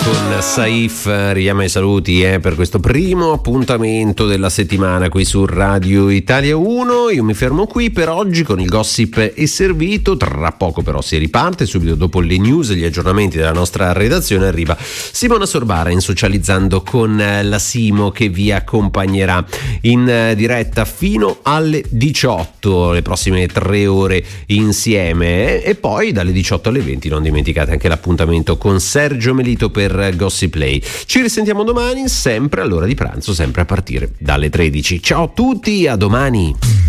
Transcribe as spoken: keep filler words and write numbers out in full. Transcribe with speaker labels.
Speaker 1: con Saif. Arriviamo ai saluti eh, per questo primo appuntamento della settimana qui su Radio Italia uno. Io mi fermo qui per oggi con il gossip è servito. Tra poco però si riparte, subito dopo le news e gli aggiornamenti della nostra redazione arriva Simona Sorbara in Socializzando con la Simo, che vi accompagnerà in diretta fino alle diciotto, le prossime tre ore insieme, e poi dalle diciotto alle venti non dimenticate anche l'appuntamento con Sergio Melito per Gossip Play. Ci risentiamo domani sempre all'ora di pranzo, sempre a partire dalle tredici. Ciao a tutti, a domani.